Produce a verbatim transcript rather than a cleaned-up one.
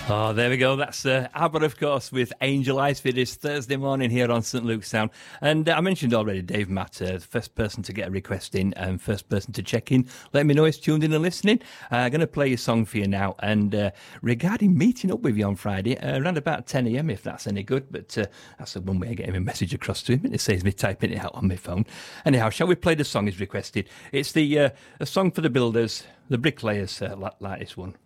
Oh, there we go. That's uh, Abbott, of course, with Angel Eyes for this Thursday morning here on St Luke's Sound. And uh, I mentioned already Dave Matter, first person to get a request in and first person to check in. Let me know he's tuned in and listening. Uh, I'm going to play a song for you now. And uh, regarding meeting up with you on Friday, uh, around about ten a.m, if that's any good. But uh, that's the one way of getting a message across to him. It saves me typing it out on my phone. Anyhow, shall we play the song he's requested? It's the uh, a song for the builders, the bricklayers, uh, like, like this one.